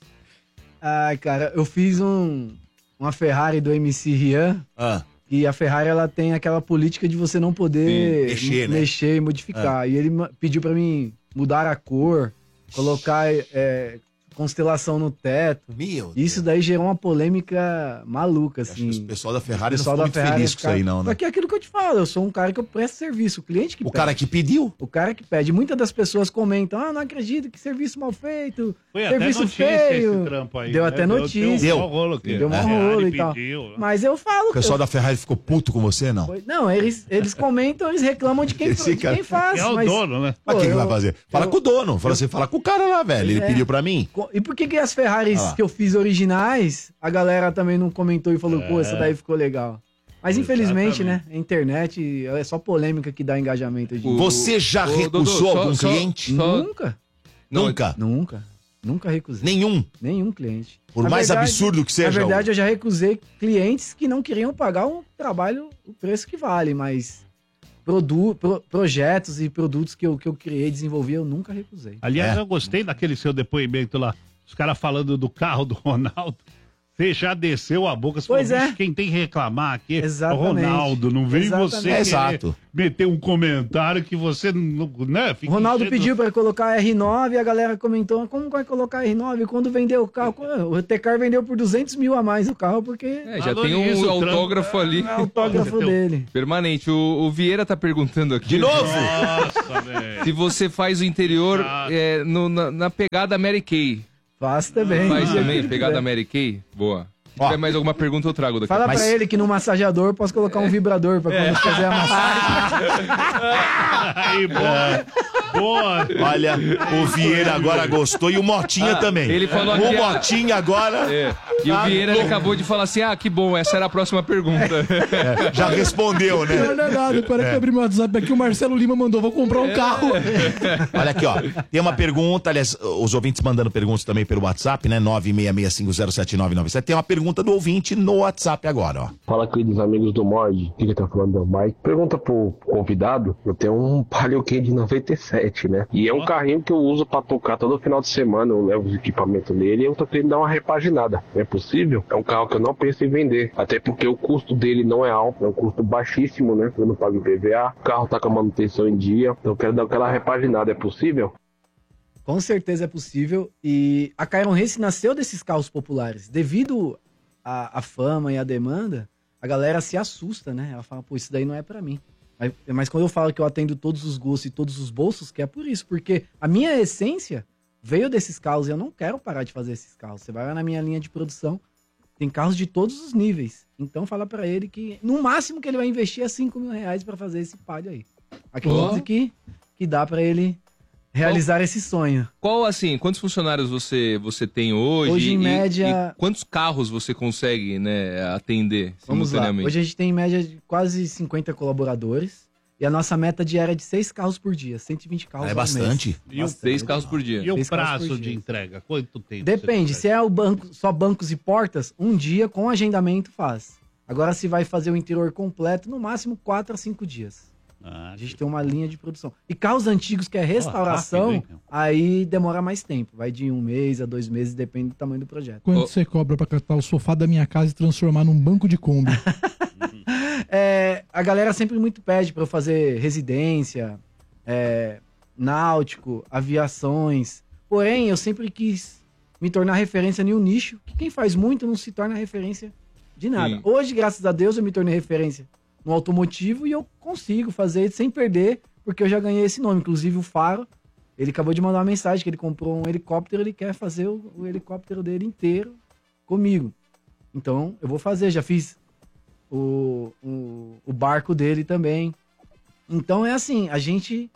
Ai, cara, eu fiz um, uma Ferrari do M C Rian. Ah, E a Ferrari, ela tem aquela política de você não poder Sim, mexer, né? mexer e modificar. E ele ma- pediu pra mim mudar a cor, colocar é, constelação no teto. meu Isso daí gerou uma polêmica maluca, Acho que o assim. pessoal da Ferrari O não pessoal ficou da muito Ferrari feliz com isso aí, não, né? Só que é aquilo que eu te falo, eu sou um cara que eu presto serviço, o cliente que O pede. cara que pediu. O cara que pede. Muitas das pessoas comentam, ah, não acredito, que serviço mal feito, Foi até serviço notícia feio. esse trampo aí. Deu né? até notícia. Deu um mau rolo aqui. Deu um A mau Ferrari rolo e tal. pediu. Mas eu falo... O pessoal da Ferrari ficou puto com você, não? eu- Não, eles, eles comentam, eles reclamam de quem, Esse de cara- quem faz. É o mas, dono, né? Mas o pô, que, que eu- vai fazer? Fala eu- com o dono. Fala assim, fala com o cara lá, velho. Ele É. pediu pra mim. Co- E por que, que as Ferraris Ah lá. que eu fiz originais, a galera também não comentou e falou, pô, essa daí ficou legal. Mas infelizmente, né, a internet é só polêmica que dá engajamento hoje em dia. Você já Ô, recusou Dodô, só- algum só- cliente? só- Nunca, Não, Nunca. nunca, nunca recusei. Nenhum. Nenhum cliente. Por Na mais verdade- absurdo que seja. Na verdade, eu já recusei clientes que não queriam pagar um trabalho, o preço que vale, mas produ pro- projetos e produtos que eu, que eu criei, desenvolvi, eu nunca recusei. Aliás, É. eu gostei daquele seu depoimento lá. Os caras falando do carro do Ronaldo. Você já desceu a boca. Você Pois falou, é. "Bicho, quem tem que reclamar aqui é o Exatamente. Ronaldo. Não vem Exatamente. você É, querer exato. meter um comentário que você não, né, O fica Ronaldo enchendo- pediu pra colocar R nove e a galera comentou, como vai colocar R nove? Quando vendeu o carro, o T-Car vendeu por duzentos mil a mais o carro, porque É, já Falou tem um nisso, o Trump- autógrafo ali. é o autógrafo Entendeu? dele. Permanente. O, o Vieira tá perguntando aqui. De novo? Nossa, velho. Se você faz o interior Chato. é, no- na, na pegada Mary Kay. Faz também. Faz do jeito também, que pegada quiser. Mary Kay? Boa. Se Ó. tiver mais alguma pergunta, eu trago daqui. Fala Mas- pra ele que no massageador eu posso colocar um vibrador pra quando fazer a massagem. Aí, boa. Boa. Olha, o Vieira agora gostou e o Motinha também. ele falou O aqui, ah, Motinha agora É. E o Vieira ele acabou de falar assim: ah, que bom, essa era a próxima pergunta. é, já respondeu, Não, né? não é nada. Para que eu abri meu WhatsApp aqui, o Marcelo Lima mandou, vou comprar um carro. Olha aqui, ó. Tem uma pergunta, aliás, os ouvintes mandando perguntas também pelo WhatsApp, né? nove seis seis cinco zero sete nove nove sete. Tem uma pergunta do ouvinte no WhatsApp agora, ó. Fala, queridos amigos do Mord, que que tá falando é o Mike. Pergunta pro convidado, eu tenho um Palio Ken de noventa e sete, né? E é um carrinho que eu uso pra tocar todo final de semana, eu levo os equipamentos nele e eu tô querendo dar uma repaginada. É possível? É um carro que eu não penso em vender, até porque o custo dele não é alto, é um custo baixíssimo, né? Eu não pago I P V A, o carro tá com a manutenção em dia, então eu quero dar aquela repaginada, é possível? Com certeza é possível. E a Chiron Race nasceu desses carros populares. Devido à, à fama e à demanda, a galera se assusta, né? Ela fala, pô, isso daí não é pra mim. Mas, mas quando eu falo que eu atendo todos os gostos e todos os bolsos, que é por isso. Porque a minha essência veio desses carros e eu não quero parar de fazer esses carros. Você vai lá na minha linha de produção, tem carros de todos os níveis. Então fala pra ele que no máximo que ele vai investir é cinco mil reais pra fazer esse palio aí. Acredito Oh. que, que dá pra ele realizar esse sonho. Qual, assim, quantos funcionários você, você tem hoje? Hoje, em E- média- e quantos carros você consegue, né, atender Vamos lá. simultaneamente? Hoje a gente tem em média de quase cinquenta colaboradores. E a nossa meta diária é de seis carros por dia. cento e vinte carros É ao bastante. mês. E o Bastante. Seis carros por dia. E o Seis carros prazo por de dia. entrega? Quanto tempo? Depende. você Se é o banco, só bancos e portas, um dia com agendamento faz. Agora, se vai fazer o interior completo, no máximo quatro a cinco dias. Ah, A gente tem uma linha de produção. E carros antigos, que é restauração, rápido, hein, meu? aí demora mais tempo. Vai de um mês a dois meses, depende do tamanho do projeto. Quanto Ô. você cobra pra catar o sofá da minha casa e transformar num banco de Kombi? É, a galera sempre muito pede para eu fazer residência, é, náutico, aviações. Porém, eu sempre quis me tornar referência em um nicho que quem faz muito não se torna referência de nada. Sim. Hoje, graças a Deus, eu me tornei referência no automotivo e eu consigo fazer sem perder, porque eu já ganhei esse nome. Inclusive o Faro, ele acabou de mandar uma mensagem que ele comprou um helicóptero, ele quer fazer o, o helicóptero dele inteiro comigo. Então, eu vou fazer, já fiz o, o, o barco dele também. Então é assim, a gente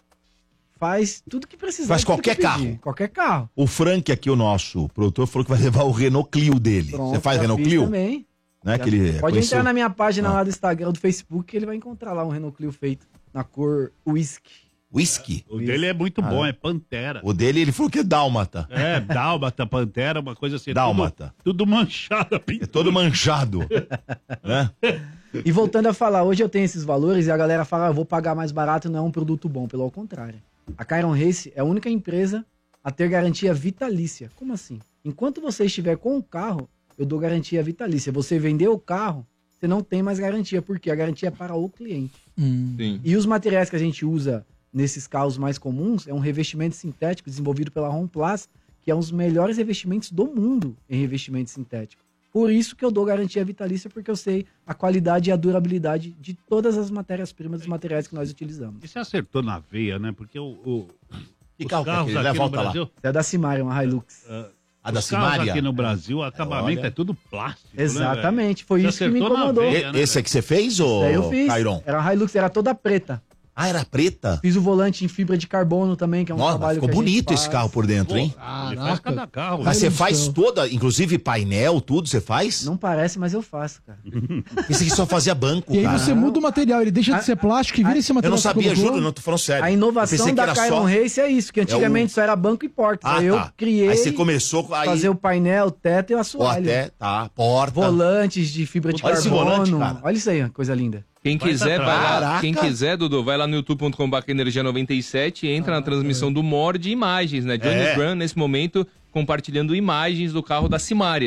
faz tudo que precisar. Faz tudo qualquer que pedir, carro. Qualquer carro. O Frank aqui, o nosso produtor, falou que vai levar o Renault Clio dele. Pronto, Você faz já Renault fiz Clio? também. Né, Já- que ele Pode conheceu- entrar na minha página Ah. lá do Instagram, do Facebook, que ele vai encontrar lá um Renault Clio feito na cor whisky. Whisky. O dele é muito bom, é Pantera. O dele, ele falou que é dálmata. É, Dálmata, Pantera, uma coisa assim. Dálmata. Tudo, tudo manchado. a É pintura. todo manchado. né? E voltando a falar, hoje eu tenho esses valores e a galera fala, ah, eu vou pagar mais barato, não é um produto bom. Pelo contrário. A Chiron Race é a única empresa a ter garantia vitalícia. Como assim? Enquanto você estiver com o carro, eu dou garantia vitalícia. Você vender o carro, você não tem mais garantia, porque a garantia é para o cliente. Hum. Sim. E os materiais que a gente usa nesses carros mais comuns é um revestimento sintético desenvolvido pela Romplast, que é um dos melhores revestimentos do mundo em revestimento sintético. Por isso que eu dou garantia vitalícia, porque eu sei a qualidade e a durabilidade de todas as matérias-primas dos materiais que nós utilizamos. E você acertou na veia, né? Porque o, o, Que os carro que é carros aquele? aqui Leva no volta lá. Brasil... Essa é da Simaria, uma Hilux. A da os carros Simária? aqui no Brasil, o acabamento olha. é tudo plástico. né, Exatamente, foi Você isso que me acertou na incomodou. veia. E- Esse é que você fez, ô Daí eu fiz. Cairon? Era uma Hilux, era toda preta. Ah, era preta? Fiz o volante em fibra de carbono também, que é um Nossa, trabalho ficou que a gente bonito esse faz. carro por dentro, hein? Ele faz cada carro. Mas você Deus do faz céu. toda, inclusive painel, tudo você faz? Não parece, mas eu faço, cara. Esse aqui só fazia banco, E aí cara. você muda o material, ele deixa de ser plástico e vira esse Eu material não que você sabia, colocou. juro, não tô falando sério. A Eu inovação pensei que da era Chiron só- Race é isso, que antigamente só era banco e porta. Ah, aí eu tá. criei Aí você começou com... Aí, fazer o painel, o teto e o ó, assoalho. até, tá, porta. Volantes de fibra de Olha esse carbono. volante, cara. Olha isso aí, coisa linda. Quem Vai quiser, pra vai lá. Caraca. Quem quiser, Dudu, vai lá no youtube ponto com barra energia noventa e sete, entra na transmissão do Mord imagens, né? Johnny É. Brown, nesse momento, compartilhando imagens do carro da Simária.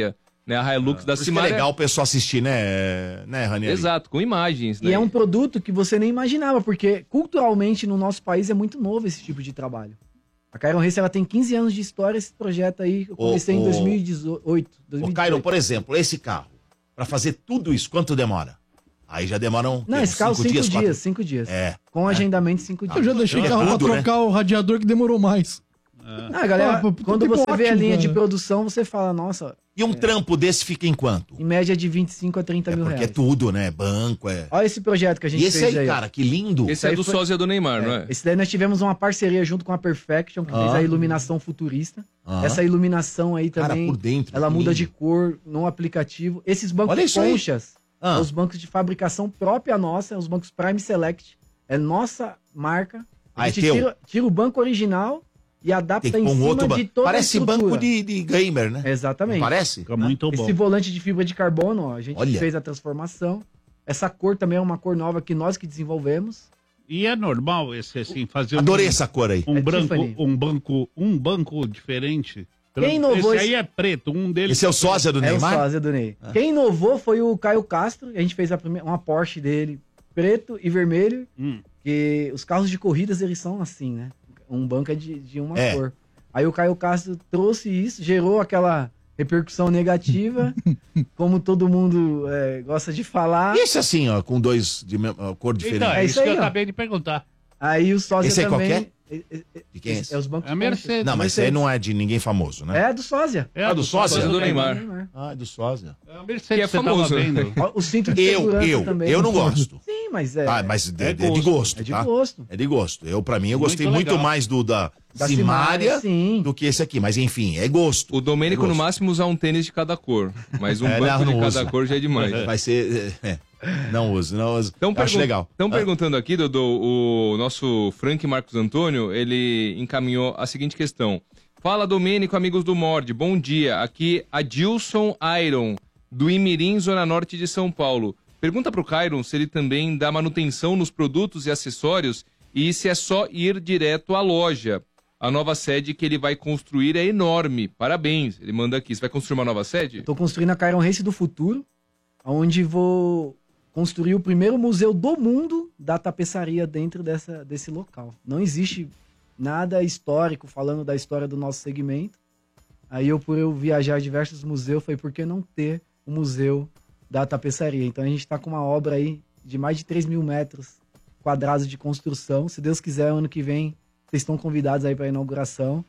Né? A Hilux da Por isso que é Simária... legal o pessoal assistir, né, né Ranieri? Exato, com imagens. E né? é um produto que você nem imaginava, porque culturalmente no nosso país é muito novo esse tipo de trabalho. A Cairon Race, ela tem quinze anos de história, esse projeto aí, eu comecei Ô, em ô, dois mil e dezoito. Ô, Cairon, por exemplo, esse carro, pra fazer tudo isso, quanto demora? Aí já demoram Não, uns esse carro cinco, dias, quatro- cinco dias. É. Com agendamento cinco Eu dias. já deixei o É carro tudo, pra né? trocar o radiador que demorou mais. Ah, galera, Ah, pô, puta quando tempo você vê a ótimo, linha de cara. produção, você fala, nossa, E um trampo desse fica em quanto? em média de vinte e cinco a trinta É mil porque reais. é tudo, né? Banco, é... Olha esse projeto que a gente E esse fez aí, aí. ó. cara, que lindo. Esse é aí do foi- sósia do Neymar, não é? Esse daí nós tivemos uma parceria junto com a Perfection, que Ah. fez a iluminação futurista. Ah. Essa iluminação aí Cara, também, por dentro, ela que muda lindo. de cor no aplicativo. Esses bancos Olha isso aí. conchas, Ah. são os bancos de fabricação própria nossa, os bancos Prime Select, é nossa marca. Ah, A é gente teu? tira, tira o banco original e adapta Tem que em pôr um cima outro de banco. toda Parece a estrutura. banco de, de gamer, né? Exatamente. Não parece? Fica muito bom. Esse volante de fibra de carbono, ó, a gente Olha. fez a transformação. Essa cor também é uma cor nova que nós que desenvolvemos. E é normal esse assim, fazer Adorei um, essa cor aí. um É branco, Tiffany. um banco, um banco diferente. Quem inovou esse esse- aí é preto, um deles. Esse é o sósia do É o Neymar? sósia do Ney. Quem inovou foi o Caio Castro. A gente fez a primeira, uma Porsche dele, preto e vermelho. Hum. Que os carros de corridas, eles são assim, né? Um banco é de, de uma É. cor. Aí o Caio Castro trouxe isso, gerou aquela repercussão negativa, como todo mundo é, gosta de falar. E esse assim, ó, com dois de me- ó, cor diferente. Então, é, É isso isso aí, que eu ó. acabei de perguntar. Aí o sósia Esse aí qual também... que é? é, é, é, De quem é esse? é os bancos É a conchas. Mercedes. Não, mas esse aí não é de ninguém famoso, né? É do sósia. É Ah, do sósia? Sósia do Neymar. Neymar. Ah, é do sósia. É a Mercedes Que é que você famoso, tava né? vendo. Ó, o cinto de Eu, segurança eu, também. eu não gosto. Sim, mas é... Ah, mas de, é de- de gosto. gosto, é de tá? gosto. É de gosto. Eu, pra mim, eu Muito gostei muito legal. mais do da, Da Simária Simária, sim. do que esse aqui. Mas enfim, é gosto. O Domênico, É no gosto. máximo, usar um tênis de cada cor. Mas um É, banco não, de não cada usa. cor já é demais. Vai ser. é, não uso, não uso. Então, Eu acho legal. Estão Ah, perguntando aqui, Dodô, o nosso Frank Marcos Antônio, ele encaminhou a seguinte questão. Fala, Domênico, amigos do Mord, bom dia. Aqui, Adilson Iron, do Imirim, Zona Norte de São Paulo. Pergunta pro Cairon se ele também dá manutenção nos produtos e acessórios e se é só ir direto à loja. A nova sede que ele vai construir é enorme. Parabéns. Ele manda aqui. Você vai construir uma nova sede? Tô construindo a Cairon Race do futuro, onde vou construir o primeiro museu do mundo da tapeçaria dentro dessa, desse local. Não existe nada histórico falando da história do nosso segmento. Aí eu, por eu viajar a diversos museus, falei, por que não ter o museu da tapeçaria? Então a gente está com uma obra aí de mais de três mil metros quadrados de construção. Se Deus quiser, ano que vem, vocês estão convidados aí para a inauguração.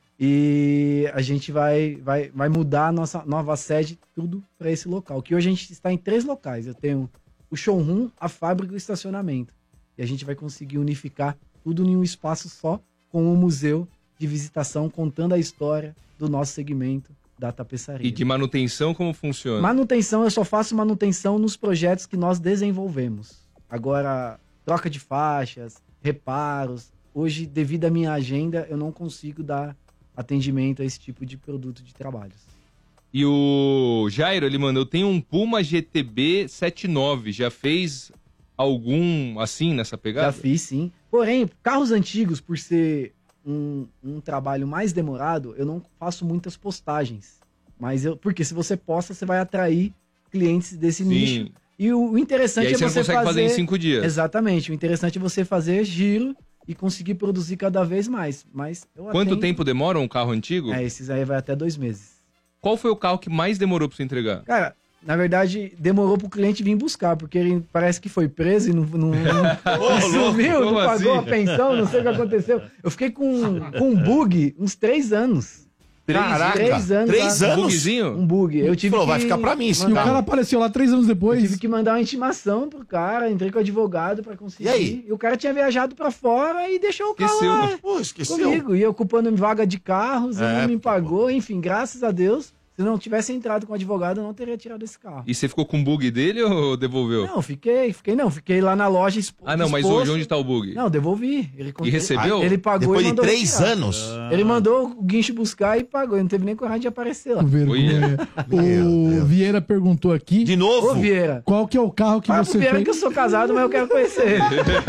E a gente vai, vai, vai mudar a nossa nova sede, tudo para esse local. Que hoje a gente está em três locais. Eu tenho o showroom, a fábrica e o estacionamento. E a gente vai conseguir unificar tudo em um espaço só, com um museu de visitação contando a história do nosso segmento da tapeçaria. E de manutenção, como funciona? Manutenção, eu só faço manutenção nos projetos que nós desenvolvemos. Agora, troca de faixas, reparos. Hoje, devido à minha agenda, eu não consigo dar atendimento a esse tipo de produto de trabalhos. E o Jairo, ele mandou, tem um Puma G T B setenta e nove, já fez algum assim nessa pegada? Já fiz, sim. Porém, carros antigos, por ser um, um trabalho mais demorado, eu não faço muitas postagens. Mas eu, porque se você posta, você vai atrair clientes desse Sim. nicho. E o, o E interessante aí é você não você consegue fazer... fazer... em cinco dias. Exatamente. O interessante é você fazer giro e conseguir produzir cada vez mais. Mas eu Quanto atendo- tempo demora um carro antigo? É, esses aí vai até dois meses. Qual foi o carro que mais demorou pra você entregar? Cara, na verdade, demorou pro cliente vir buscar, porque ele parece que foi preso e não, não, não sumiu, não como pagou assim? a pensão, não sei o que aconteceu. Eu fiquei com, com um bug uns três anos. Caraca, três anos. três lá. anos? Bugzinho? Um bug. Eu tive Falou, que vai ficar pra mim esse E o mandar- cara apareceu lá três anos Eu depois. tive que mandar uma intimação pro cara, entrei com o advogado pra conseguir. E aí? E o cara tinha viajado pra fora e deixou o carro Esqueceu. lá Pô, esqueceu. comigo. E eu ocupando vaga de carros, ele É, não me pô. pagou. Enfim, graças a Deus, se não tivesse entrado com o advogado, eu não teria tirado esse carro. E você ficou com o bug dele ou devolveu? Não, fiquei, fiquei não, fiquei lá na loja expo, ah, não, mas exposto. hoje onde tá o bug? Não, devolvi. Ele, E recebeu? Ele pagou Depois e de mandou três retirar. anos. Ele mandou o guincho buscar e pagou. Ele não teve nem coragem de aparecer lá. Vergonha. Meu O Deus. Vieira perguntou aqui De Ô, novo? Vieira. qual que é o carro que Fala pro você Vieira fez. que eu sou casado, mas eu quero conhecer ele.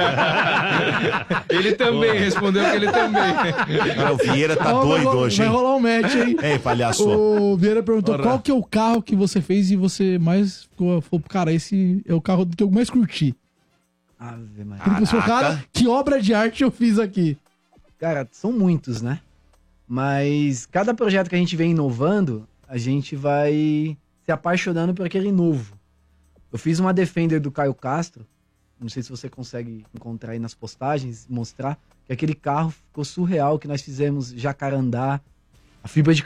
Ele também, respondeu que ele também. Cara, o Vieira tá Ó, vai doido rolar- hoje, Vai hein? rolar um match, hein? Ei, palhaço. O Vieira Ele perguntou Ora. qual que é o carro que você fez e você mais ficou, falou, cara, esse é o carro que eu mais curti. Ave Maria. Ele pensou, Caraca. cara, que obra de arte eu fiz aqui. Cara, são muitos, né? Mas cada projeto que a gente vem inovando, a gente vai se apaixonando por aquele novo. Eu fiz uma Defender do Caio Castro, não sei se você consegue encontrar aí nas postagens, mostrar, que aquele carro ficou surreal, que nós fizemos jacarandá, a fibra de